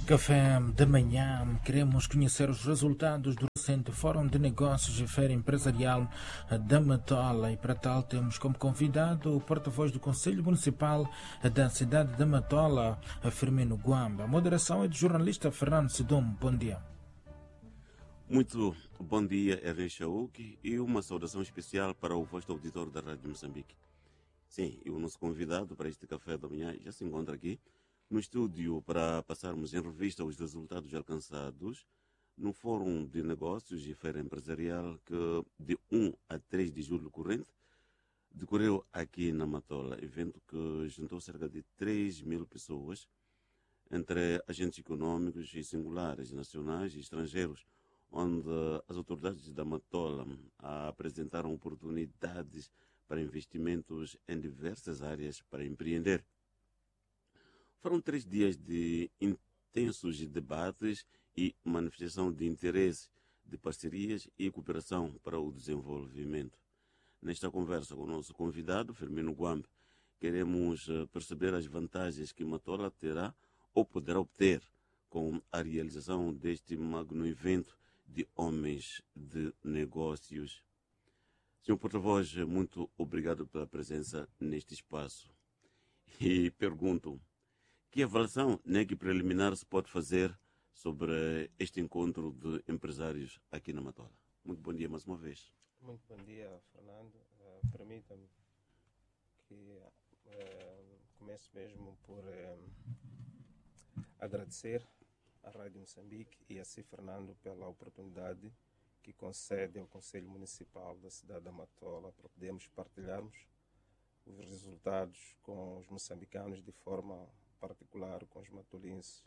Café da manhã, queremos conhecer os resultados do recente Fórum de Negócios e Feira Empresarial da Matola e para tal temos como convidado o porta-voz do Conselho Municipal da cidade da Matola, Firmino Guamba. A moderação é do jornalista Fernando Sidom. Bom dia. Muito bom dia, Ernest Chauk, e uma saudação especial para o vosso auditor da Rádio Moçambique. Sim, e o nosso convidado para este café da manhã já se encontra aqui no estúdio para passarmos em revista os resultados alcançados no Fórum de Negócios e Feira Empresarial que de 1 a 3 de julho corrente decorreu aqui na Matola, evento que juntou cerca de 3.000 pessoas, entre agentes econômicos e singulares, nacionais e estrangeiros, onde as autoridades da Matola apresentaram oportunidades para investimentos em diversas áreas para empreender. Foram 3 dias de intensos debates e manifestação de interesse de parcerias e cooperação para o desenvolvimento. Nesta conversa com o nosso convidado, Firmino Guamba, queremos perceber as vantagens que Matola terá ou poderá obter com a realização deste magno evento de homens de negócios. Senhor porta-voz, muito obrigado pela presença neste espaço. E pergunto, que avaliação que preliminar se pode fazer sobre este encontro de empresários aqui na Matola? Muito bom dia mais uma vez. Muito bom dia, Fernando. Permita-me que comece mesmo por agradecer à Rádio Moçambique e a si, Fernando, pela oportunidade que concede ao Conselho Municipal da cidade da Matola para podermos partilharmos os resultados com os moçambicanos, de forma particular com os matolenses,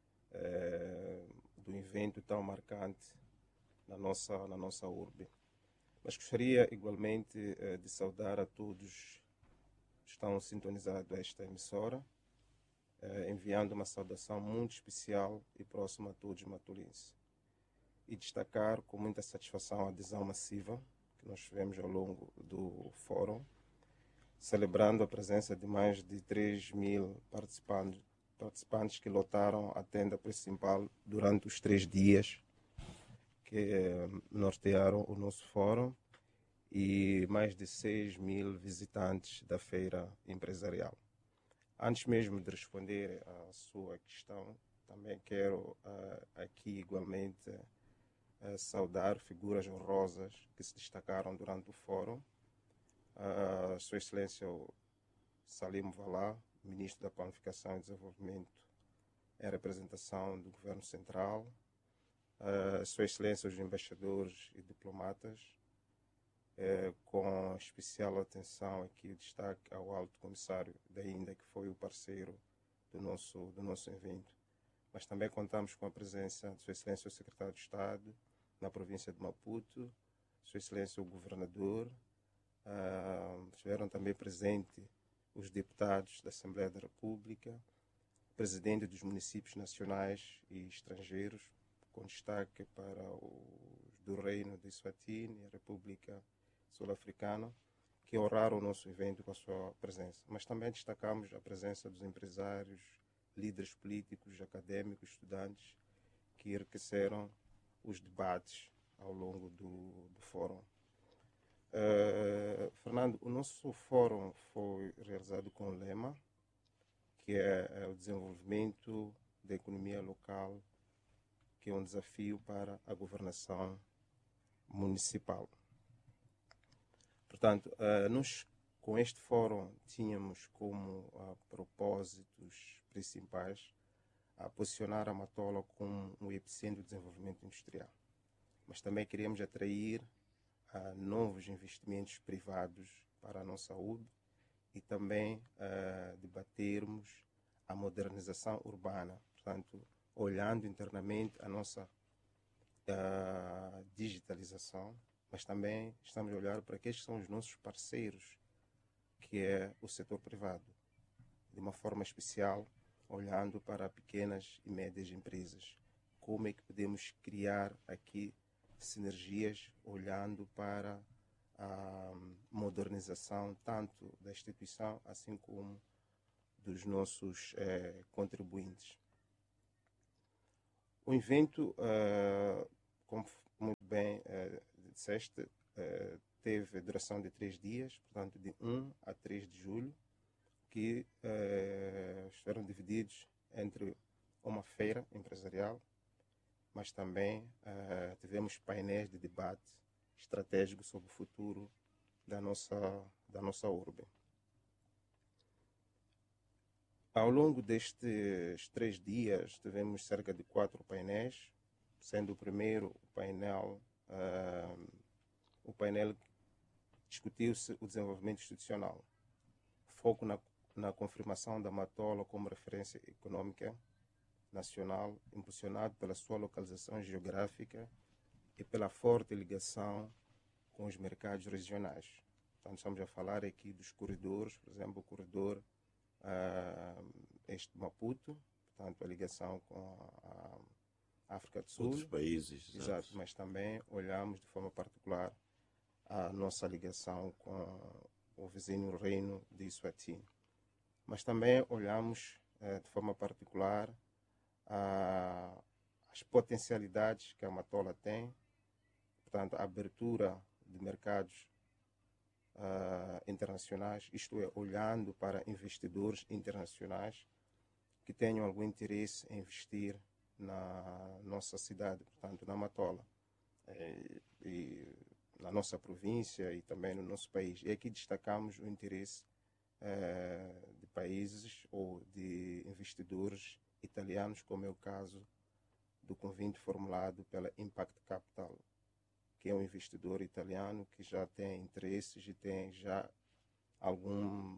do evento tão marcante na nossa urbe. Mas gostaria igualmente de saudar a todos que estão sintonizados a esta emissora, enviando uma saudação muito especial e próxima a todos os matolenses. E destacar com muita satisfação a adesão massiva que nós tivemos ao longo do fórum, celebrando a presença de mais de 3.000 participantes que lotaram a tenda principal durante os 3 dias que nortearam o nosso fórum, e mais de 6.000 visitantes da feira empresarial. Antes mesmo de responder à sua questão, também quero aqui igualmente saudar figuras honrosas que se destacaram durante o fórum. Sua Excelência Salim Valá, Ministro da Planificação e Desenvolvimento em representação do Governo Central, Sua Excelência os embaixadores e diplomatas, com especial atenção aqui destaque ao Alto Comissário da Índia, que foi o parceiro do nosso evento. Mas também contamos com a presença de Sua Excelência o Secretário de Estado na província de Maputo, Sua Excelência o Governador. Estiveram também presentes os deputados da Assembleia da República, presidente dos municípios nacionais e estrangeiros, com destaque para os do Reino de Eswatini e a República Sul-Africana, que honraram o nosso evento com a sua presença. Mas também destacamos a presença dos empresários, líderes políticos, académicos, estudantes, que enriqueceram os debates ao longo do fórum. Fernando, o nosso fórum foi realizado com o lema, que é o desenvolvimento da economia local, que é um desafio para a governação municipal. Portanto, nós com este fórum tínhamos como propósitos principais a posicionar a Matola como um epicentro de desenvolvimento industrial. Mas também queríamos atrair novos investimentos privados para a nossa urbe e também debatermos a modernização urbana, portanto, olhando internamente a nossa digitalização, mas também estamos a olhar para aqueles que são os nossos parceiros, que é o setor privado, de uma forma especial, olhando para pequenas e médias empresas. Como é que podemos criar aqui sinergias, olhando para a modernização tanto da instituição, assim como dos nossos contribuintes. O evento, como muito bem disseste, teve duração de 3 dias, portanto de 1 a 3 de julho, que estiveram divididos entre uma feira empresarial, mas também tivemos painéis de debate estratégico sobre o futuro da nossa urbe. Ao longo destes 3 dias, tivemos cerca de 4 painéis, sendo o primeiro o painel discutiu-se o desenvolvimento institucional, foco na confirmação da Matola como referência econômica nacional, impulsionado pela sua localização geográfica e pela forte ligação com os mercados regionais. Então, estamos a falar aqui dos corredores, por exemplo, o corredor este Maputo, portanto, a ligação com a África do Sul. Outros países. Exato, mas também olhamos de forma particular a nossa ligação com o vizinho reino de Eswatini. Mas também olhamos de forma particular as potencialidades que a Matola tem, portanto, a abertura de mercados internacionais, isto é, olhando para investidores internacionais que tenham algum interesse em investir na nossa cidade, portanto, na Matola, e na nossa província e também no nosso país. E aqui destacamos o interesse de países ou de investidores italianos, como é o caso do convite formulado pela Impact Capital, que é um investidor italiano que já tem interesses e tem já algum,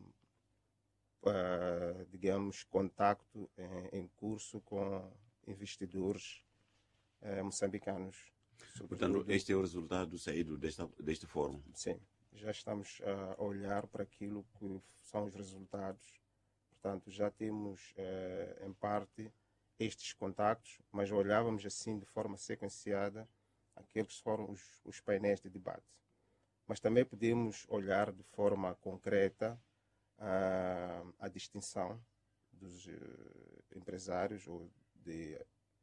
digamos, contacto em curso com investidores moçambicanos. Portanto, este é o resultado saído deste fórum. Sim, já estamos a olhar para aquilo que são os resultados. Portanto, já temos, em parte, estes contactos, mas olhávamos assim de forma sequenciada aqueles foram os painéis de debate. Mas também podemos olhar de forma concreta a distinção dos empresários ou de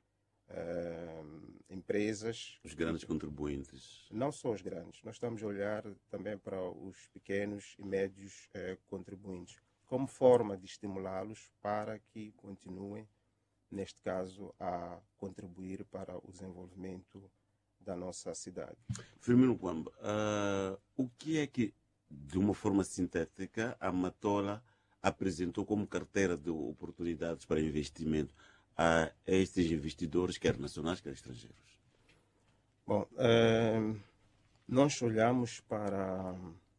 empresas. Os grandes contribuintes. Não só os grandes, nós estamos a olhar também para os pequenos e médios contribuintes, como forma de estimulá-los para que continuem, neste caso, a contribuir para o desenvolvimento da nossa cidade. Firmino Kwamba, o que é que, de uma forma sintética, a Matola apresentou como carteira de oportunidades para investimento a estes investidores, quer nacionais, quer estrangeiros? Bom, nós olhamos para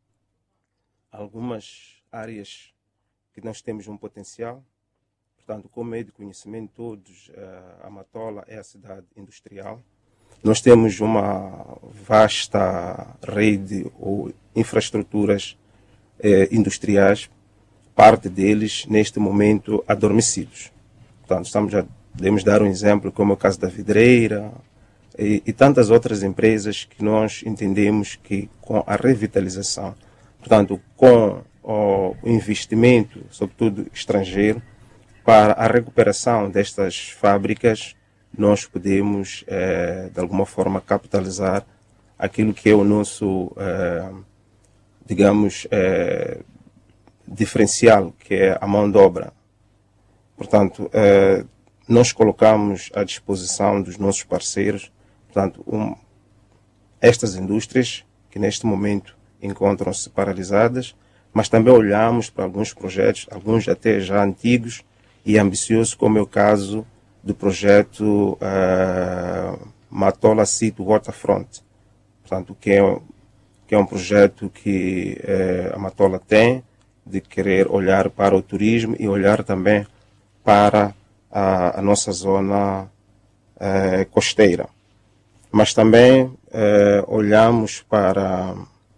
algumas áreas que nós temos um potencial. Portanto, como é de conhecimento todos, a Matola é a cidade industrial. Nós temos uma vasta rede ou infraestruturas industriais, parte deles, neste momento, adormecidos. Portanto, podemos dar um exemplo, como é o caso da Vidreira e tantas outras empresas que nós entendemos que, com a revitalização, portanto, com o investimento, sobretudo estrangeiro, para a recuperação destas fábricas, nós podemos, de alguma forma, capitalizar aquilo que é o nosso, digamos, diferencial, que é a mão de obra. Portanto, nós colocamos à disposição dos nossos parceiros, portanto, estas indústrias que neste momento encontram-se paralisadas, mas também olhamos para alguns projetos, alguns até já antigos e ambiciosos, como é o caso do projeto Matola City Waterfront, portanto, que é um projeto que a Matola tem de querer olhar para o turismo e olhar também para a nossa zona costeira. Mas também olhamos para,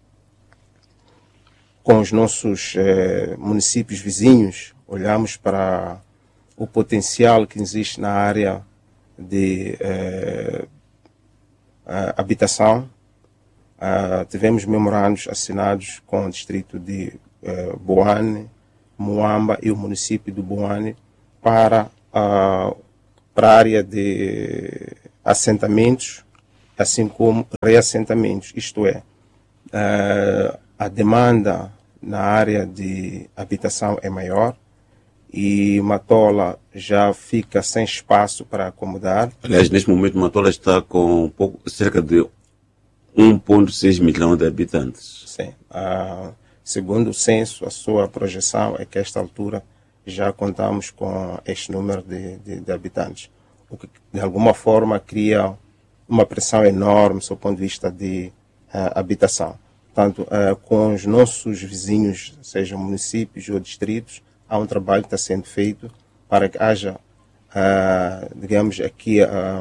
com os nossos municípios vizinhos, olhamos para o potencial que existe na área de habitação. Tivemos memorandos assinados com o distrito de Boane, Moamba e o município de Boane para para a área de assentamentos, assim como reassentamentos, isto é, a demanda na área de habitação é maior e Matola já fica sem espaço para acomodar. Aliás, neste momento Matola está com cerca de 1,6 milhão de habitantes. Sim. Segundo o censo, a sua projeção é que a esta altura já contamos com este número de habitantes, o que de alguma forma cria uma pressão enorme do ponto de vista de habitação. Portanto, com os nossos vizinhos, sejam municípios ou distritos, há um trabalho que está sendo feito para que haja, digamos, aqui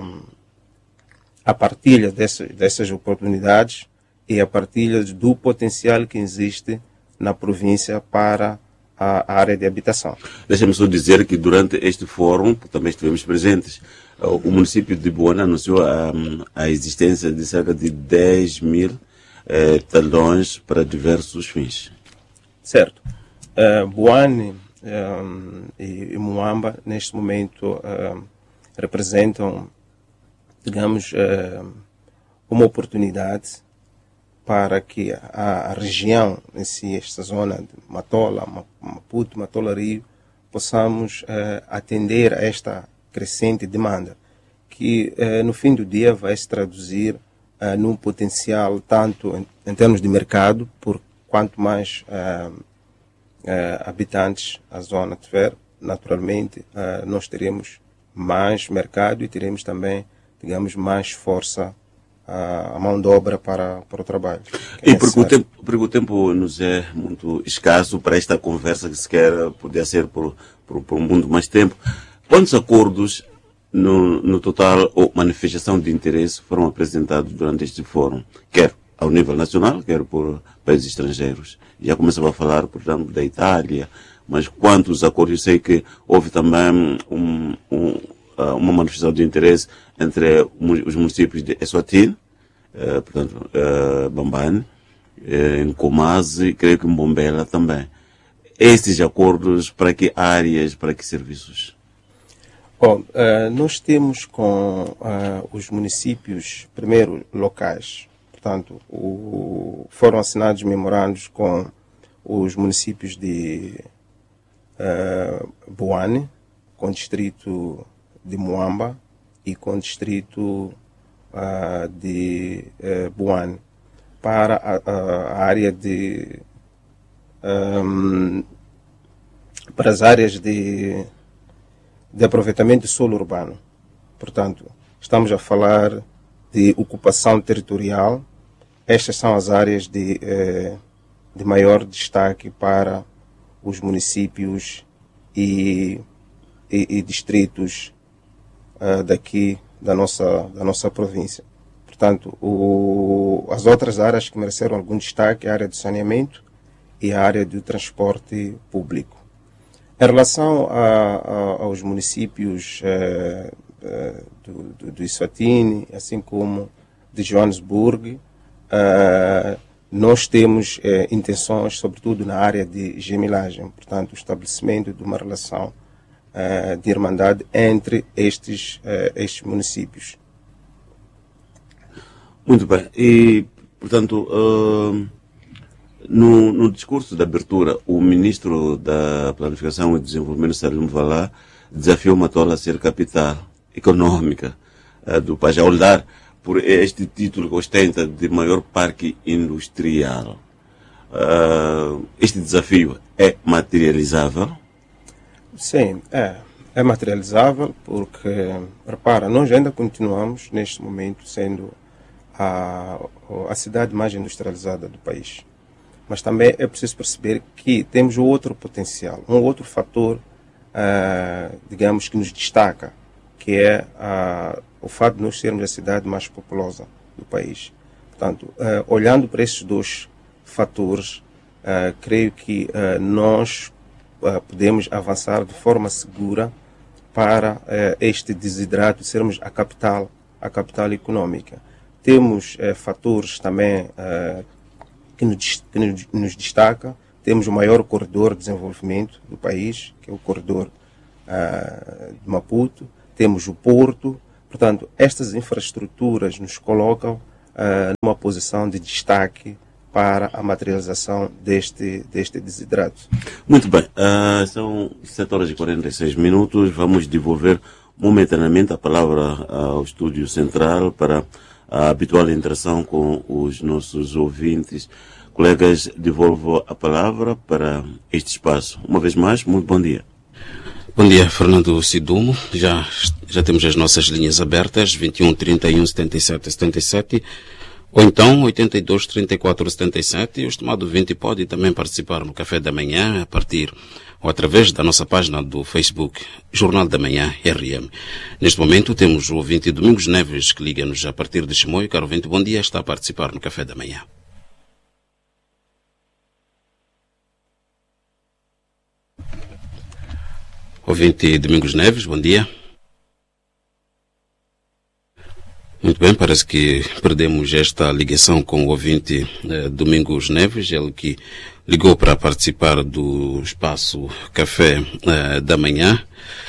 a partilha dessas oportunidades e a partilha do potencial que existe na província para a área de habitação. Deixa-me só dizer que durante este fórum, também estivemos presentes, o município de Buane anunciou a existência de cerca de 10 mil talões para diversos fins. Certo. Buane e Muamba, neste momento, representam, digamos, uma oportunidade para que a região em si, esta zona de Matola, Maputo, Matola, Rio, possamos atender a esta crescente demanda, que no fim do dia vai se traduzir num potencial tanto em termos de mercado, por quanto mais habitantes a zona tiver, naturalmente nós teremos mais mercado e teremos também, digamos, mais força, a mão de obra para o trabalho. E porque o tempo nos é muito escasso para esta conversa, que se quer poder ser por muito mais tempo, quantos acordos no total ou manifestação de interesse foram apresentados durante este fórum, quer ao nível nacional, quer por países estrangeiros? Já começava a falar, por exemplo, da Itália, mas quantos acordos? Eu sei que houve também uma manifestação de interesse entre os municípios de Eswatini, portanto, Bambane, Nkomazi, creio que Mbombela também. Estes acordos, para que áreas, para que serviços? Bom, nós temos com os municípios, primeiro, locais. Portanto, foram assinados memorandos com os municípios de Buane, com o distrito de Muamba e com o distrito de Buane, para a área para as áreas de aproveitamento de solo urbano. Portanto, estamos a falar de ocupação territorial. Estas são as áreas de maior destaque para os municípios e distritos daqui da nossa província. Portanto, as outras áreas que mereceram algum destaque é a área do saneamento e a área do transporte público. Em relação aos municípios do Eswatini, assim como de Joanesburgo, nós temos intenções, sobretudo na área de gemilagem, portanto, o estabelecimento de uma relação de irmandade entre estes municípios. Muito bem. E, portanto, no discurso de abertura, o ministro da Planificação e Desenvolvimento, Sérgio Mvalá, desafiou Matola a ser capital econômica do país, ao dar por este título que ostenta de maior parque industrial. Este desafio é materializável? Sim, é materializável porque, repara, nós ainda continuamos neste momento sendo a cidade mais industrializada do país. Mas também é preciso perceber que temos outro potencial, um outro fator, digamos, que nos destaca, que é o fato de nós sermos a cidade mais populosa do país. Portanto, olhando para esses dois fatores, creio que nós podemos avançar de forma segura para este desidrato de sermos a capital econômica. Temos fatores também que nos destaca. Temos o maior corredor de desenvolvimento do país, que é o corredor de Maputo. temos o porto. Portanto, estas infraestruturas nos colocam numa posição de destaque para a materialização deste desidrato. Muito bem, são 7 horas e 46 minutos. Vamos devolver momentaneamente a palavra ao Estúdio Central para a habitual interação com os nossos ouvintes. Colegas, devolvo a palavra para este espaço. Uma vez mais, muito bom dia. Bom dia, Fernando Sidumo. Já temos as nossas linhas abertas, 21 31 77 77, ou então 82 34 77. E o estimado ouvinte pode também participar no Café da Manhã a partir ou através da nossa página do Facebook, Jornal da Manhã RM. Neste momento temos o ouvinte Domingos Neves, que liga-nos a partir de Chimoio. Caro ouvinte, bom dia, está a participar no Café da Manhã. Ouvinte Domingos Neves, bom dia. Muito bem, parece que perdemos esta ligação com o ouvinte Domingos Neves, ele que ligou para participar do espaço Café da Manhã.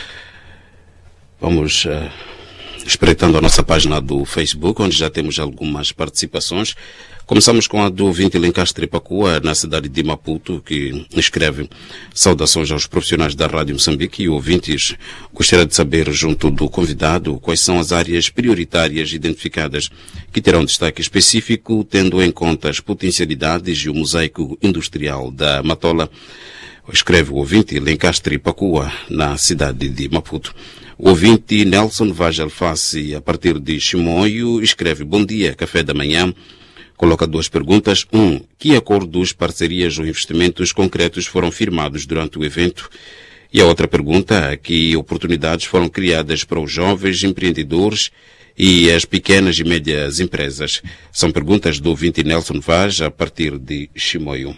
Vamos espreitando a nossa página do Facebook, onde já temos algumas participações. Começamos com a do ouvinte Lencastre Pacua, na cidade de Maputo, que escreve: saudações aos profissionais da Rádio Moçambique e ouvintes. Gostaria de saber, junto do convidado, quais são as áreas prioritárias identificadas que terão destaque específico, tendo em conta as potencialidades e o mosaico industrial da Matola. Escreve o ouvinte Lencastre Pacua, na cidade de Maputo. O ouvinte Nelson Vaz Alface, a partir de Chimoio, escreve: bom dia, Café da Manhã. Coloca duas perguntas. Que acordos, parcerias ou investimentos concretos foram firmados durante o evento? E a outra pergunta: que oportunidades foram criadas para os jovens empreendedores e as pequenas e médias empresas? São perguntas do ouvinte Nelson Vaz, a partir de Chimoio.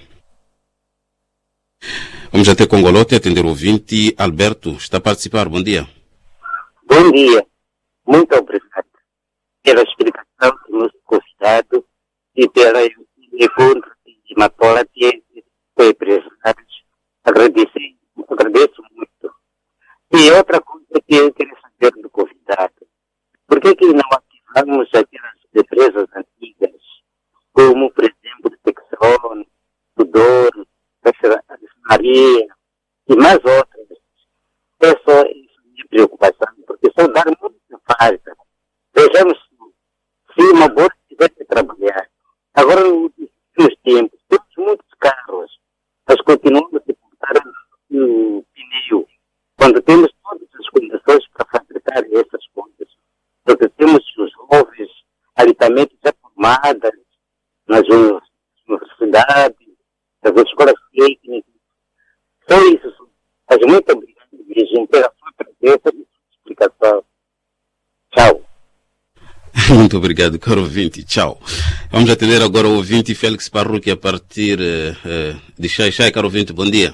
Vamos até Congolote atender o ouvinte Alberto. Está a participar. Bom dia. Bom dia. Muito obrigado pela explicação do nosso convidado e pela encontro de Matola que foi apresentado. Agradeço muito. E outra coisa que eu queria saber do convidado: por que não ativamos aquelas empresas antigas, como, por exemplo, Texon, Tudor, Maria e mais outras? É só isso minha preocupação, porque só dar muita falta. Vejamos se uma boa tiver que trabalhar. Agora, nos últimos tempos, temos muitos carros, mas continuamos a importar o pneu, quando temos todas as condições para fabricar essas coisas. Porque temos os jovens altamente já formadas nas universidades, nas escolas técnicas. Só isso. Mas muito obrigado mesmo pela sua presença e sua explicação. Tchau. Muito obrigado, caro ouvinte. Tchau. Vamos atender agora o ouvinte Félix Parruque a partir de Xai. Caro ouvinte, bom dia.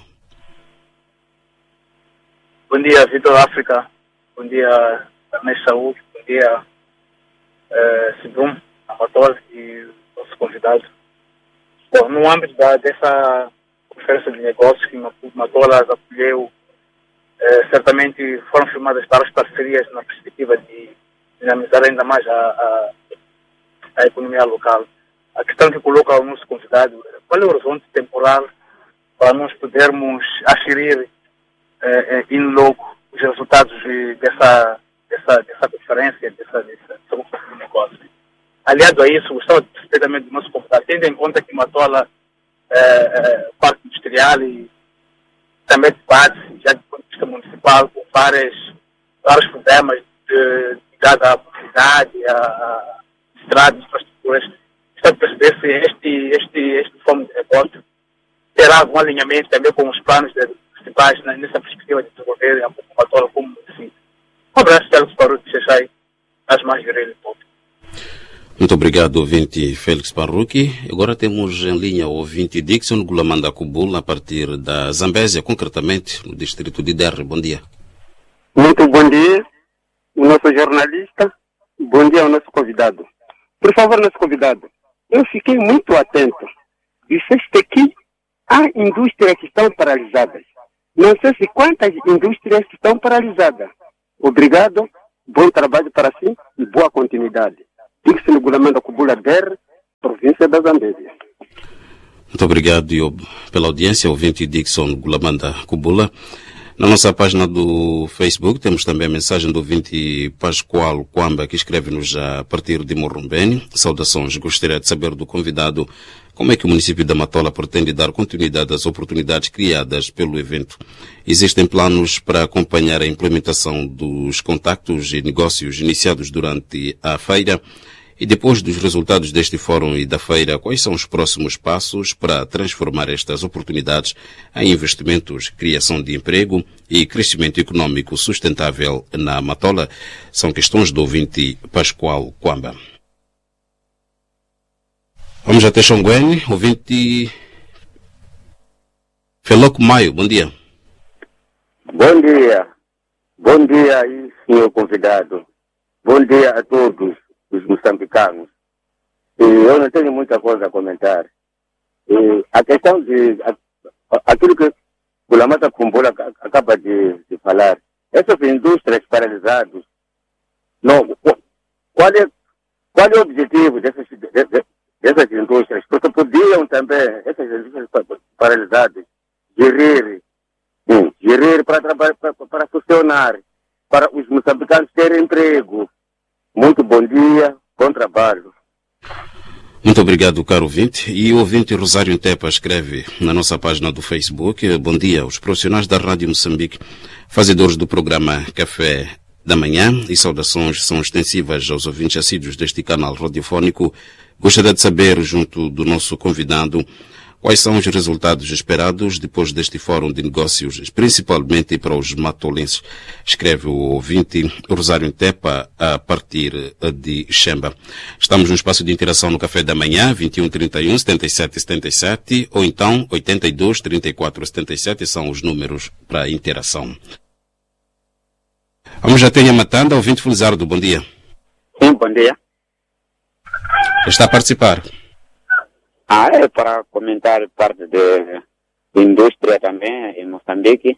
Bom dia, Vitor África. Bom dia, Arnés Saúl. Bom dia, Sidum, Amator e nosso convidado. Bom, no âmbito dessa conferência de negócios que Matola acolheu, certamente foram firmadas várias parcerias na perspectiva de dinamizar ainda mais a economia local. A questão que coloca o nosso convidado: qual é o horizonte temporal para nós podermos aferir in loco os resultados dessa conferência, dessa conferência de negócio? Aliado a isso, gostava de saber também do nosso convidado, tendo em conta que Matola parque industrial e também debate já do ponto de vista municipal com vários problemas ligados à mobilidade, a estradas, infraestruturas. Está a perceber se este fórum de negócio terá algum alinhamento também com os planos principais nessa perspectiva de desenvolver a Matola como município. Um abraço, Félix Parruque, Xai, as mais viril do Muito obrigado, ouvinte Félix Parruque. Agora temos em linha o ouvinte Dixon Gulamanda Kubul, a partir da Zambésia, concretamente no distrito de Derre. Bom dia. Muito bom dia, o nosso jornalista. Bom dia ao nosso convidado. Por favor, nosso convidado, eu fiquei muito atento. Disseste que há indústrias que estão paralisadas. Não sei se quantas indústrias estão paralisadas. Obrigado bom trabalho para si e boa continuidade. Dixon Gulamanda Kubula Der, província da Zambésia. Muito obrigado pela audiência, ouvinte Dixon Gulamanda Kubula. Na nossa página do Facebook temos também a mensagem do ouvinte Pascoal Kwamba, que escreve-nos a partir de Morrumbeni. Saudações, gostaria de saber do convidado como é que o município da Matola pretende dar continuidade às oportunidades criadas pelo evento. Existem planos para acompanhar a implementação dos contactos e negócios iniciados durante a feira? E depois dos resultados deste fórum e da feira, quais são os próximos passos para transformar estas oportunidades em investimentos, criação de emprego e crescimento econômico sustentável na Matola? São questões do ouvinte Pascoal Kwamba. Vamos até Xonguene, ouvinte Feloco Maio, bom dia. Bom dia. Bom dia aí, senhor convidado. Bom dia a todos os moçambicanos. E eu não tenho muita coisa a comentar. E a questão de aquilo que o Lamata Kumbula acaba de falar, essas indústrias paralisadas, não, qual é o objetivo dessas indústrias? Porque podiam também, essas indústrias paralisadas, gerir para funcionar, para os moçambicanos terem emprego. Muito bom dia, bom trabalho. Muito obrigado, caro ouvinte. E o ouvinte Rosário Tepa escreve na nossa página do Facebook: bom dia, os profissionais da Rádio Moçambique, fazedores do programa Café da Manhã, e saudações são extensivas aos ouvintes assíduos deste canal radiofónico. Gostaria de saber, junto do nosso convidado, quais são os resultados esperados depois deste fórum de negócios, principalmente para os matolenses, escreve o ouvinte Rosário Tepa a partir de Xemba. Estamos no espaço de interação no Café da Manhã, 21 31 77 77, ou então 82 34 77 são os números para a interação. Vamos até a Matanda, ouvinte Felizardo, bom dia. Sim, bom dia. Está a participar. É para comentar parte de indústria também em Moçambique.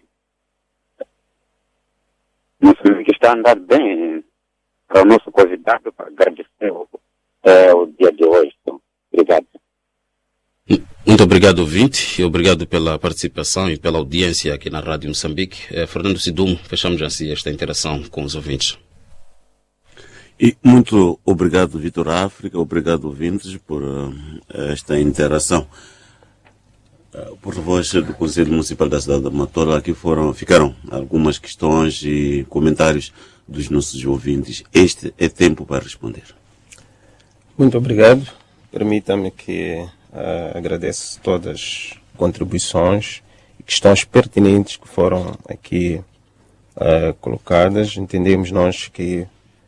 Moçambique está a andar bem. Para o nosso convidado, para agradecer o dia de hoje. Obrigado. Muito obrigado, ouvinte, e obrigado pela participação e pela audiência aqui na Rádio Moçambique. Fernando Sidum, fechamos assim esta interação com os ouvintes. E muito obrigado, Vitor África, obrigado, ouvintes, por esta interação. Porta-voz do Conselho Municipal da cidade da Matola, aqui ficaram algumas questões e comentários dos nossos ouvintes. Este é tempo para responder. Muito obrigado. Permita-me que agradeço todas as contribuições e questões pertinentes que foram aqui colocadas. Entendemos nós que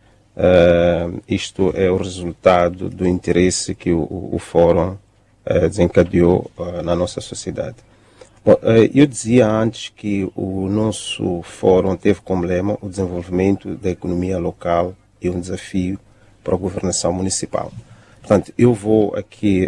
isto é o resultado do interesse que o Fórum desencadeou na nossa sociedade. Bom, eu dizia antes que o nosso Fórum teve como lema o desenvolvimento da economia local e um desafio para a governação municipal. Portanto, eu vou aqui,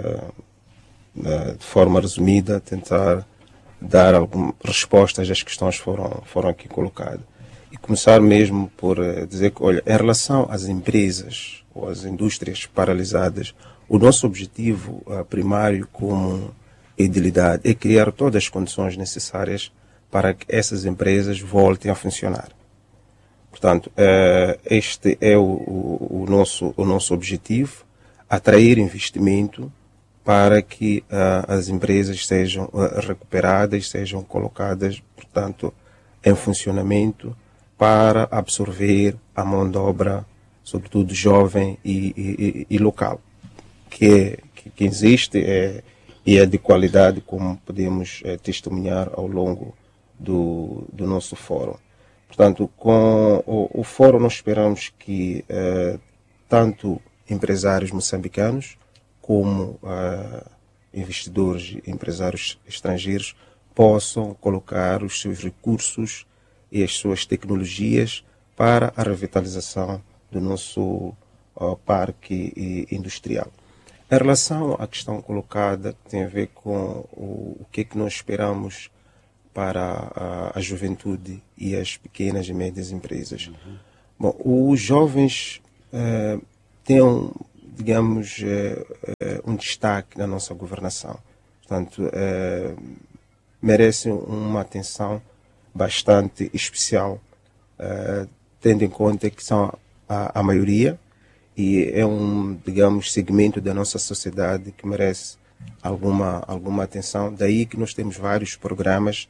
de forma resumida, tentar dar algumas respostas às questões que foram aqui colocadas. E começar mesmo por dizer que, olha, em relação às empresas ou às indústrias paralisadas, o nosso objetivo primário como edilidade é criar todas as condições necessárias para que essas empresas voltem a funcionar. Portanto, este é o nosso objetivo, atrair investimento para que as empresas sejam recuperadas, sejam colocadas, portanto, em funcionamento, para absorver a mão de obra, sobretudo jovem e local, que existe e é de qualidade, como podemos testemunhar ao longo do nosso fórum. Portanto, com o fórum nós esperamos que tanto empresários moçambicanos como investidores e empresários estrangeiros possam colocar os seus recursos e as suas tecnologias para a revitalização do nosso parque industrial. Em relação à questão colocada, que tem a ver com o que é que nós esperamos para a juventude e as pequenas e médias empresas. Bom, os jovens têm, digamos, um destaque na nossa governação. Portanto, merecem uma atenção bastante especial, tendo em conta que são a maioria e é um, digamos, segmento da nossa sociedade que merece alguma atenção. Daí que nós temos vários programas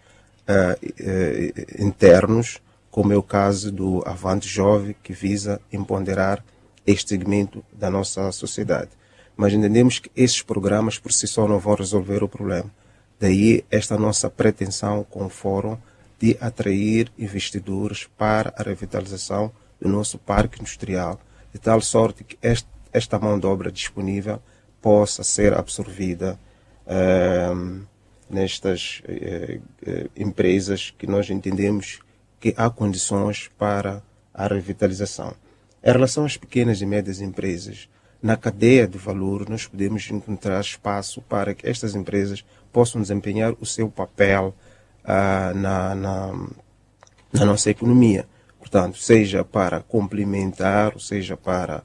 internos, como é o caso do Avante Jovem, que visa empoderar este segmento da nossa sociedade. Mas entendemos que esses programas por si só não vão resolver o problema. Daí esta nossa pretensão com o Fórum de atrair investidores para a revitalização do nosso parque industrial, de tal sorte que esta mão de obra disponível possa ser absorvida nestas empresas que nós entendemos que há condições para a revitalização. Em relação às pequenas e médias empresas, na cadeia de valor nós podemos encontrar espaço para que estas empresas possam desempenhar o seu papel na nossa economia. Portanto, seja para complementar, ou seja para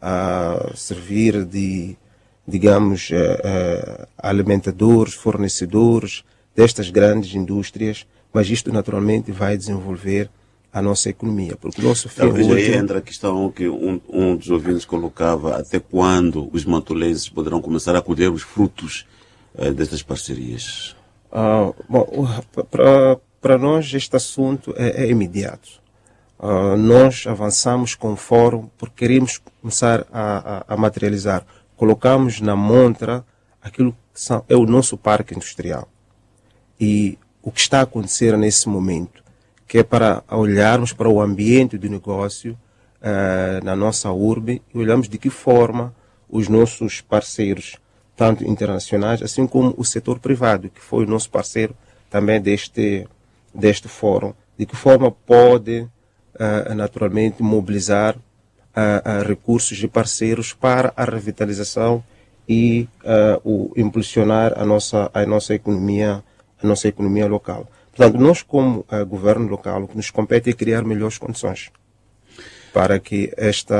servir de, digamos, alimentadores, fornecedores destas grandes indústrias, mas isto naturalmente vai desenvolver a nossa economia. Porque o nosso fim hoje... Aí entra a questão que um dos ouvintes colocava, até quando os mantolenses poderão começar a colher os frutos destas parcerias? Bom, para nós este assunto é imediato. Nós avançamos com o Fórum porque queremos começar a materializar. Colocamos na montra aquilo que é o nosso parque industrial. E o que está a acontecer nesse momento, que é para olharmos para o ambiente do negócio na nossa urbe e olharmos de que forma os nossos parceiros, tanto internacionais, assim como o setor privado, que foi o nosso parceiro também deste fórum, de que forma pode naturalmente mobilizar recursos de parceiros para a revitalização e impulsionar a nossa economia local. Portanto, nós como governo local, o que nos compete é criar melhores condições para que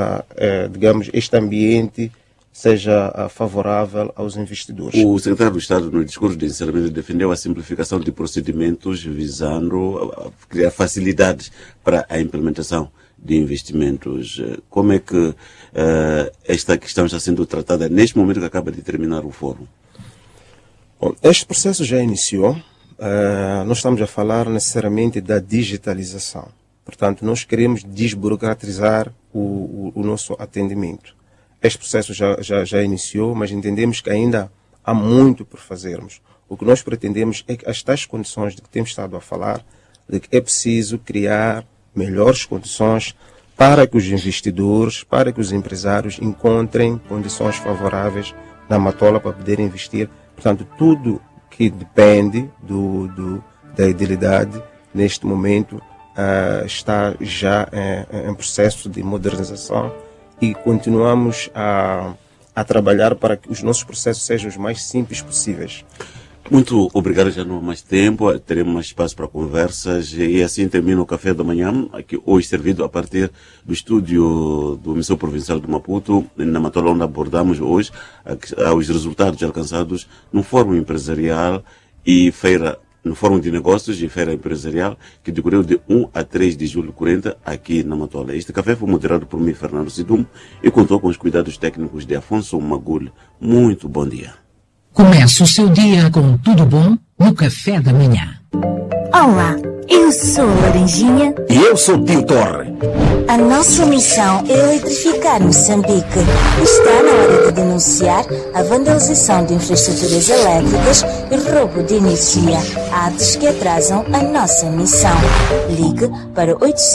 este ambiente seja favorável aos investidores. O secretário do Estado, no discurso de encerramento, defendeu a simplificação de procedimentos visando criar facilidades para a implementação de investimentos. Como é que esta questão está sendo tratada neste momento que acaba de terminar o fórum? Bom, este processo já iniciou. Nós estamos a falar necessariamente da digitalização. Portanto, nós queremos desburocratizar o nosso atendimento. Este processo já iniciou, mas entendemos que ainda há muito por fazermos. O que nós pretendemos é que as tais condições de que temos estado a falar, de que é preciso criar melhores condições para que os investidores, para que os empresários encontrem condições favoráveis na Matola para poderem investir. Portanto, tudo que depende da idilidade, neste momento, está já em processo de modernização e continuamos a trabalhar para que os nossos processos sejam os mais simples possíveis. Muito obrigado, já não há mais tempo, teremos mais espaço para conversas e assim termina o Café da Manhã, aqui hoje servido a partir do estúdio do Emissor Provincial de Maputo, na Matola, onde abordamos hoje os resultados alcançados no Fórum Empresarial e Feira, no Fórum de Negócios e Feira Empresarial, que decorreu de 1 a 3 de julho 40 aqui na Matola. Este café foi moderado por mim, Fernando Sidum, e contou com os cuidados técnicos de Afonso Magul. Muito bom dia. Comece o seu dia com tudo bom no Café da Manhã. Olá, eu sou a Laranjinha. E eu sou Tio Torre. A nossa missão é eletrificar Moçambique. Está na hora de denunciar a vandalização de infraestruturas elétricas e roubo de energia, atos que atrasam a nossa missão. Ligue para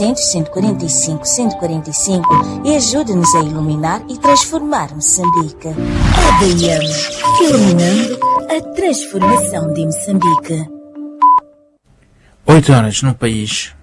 800-145-145 e ajude-nos a iluminar e transformar Moçambique. ADM, iluminando a transformação de Moçambique. 8 horas no país.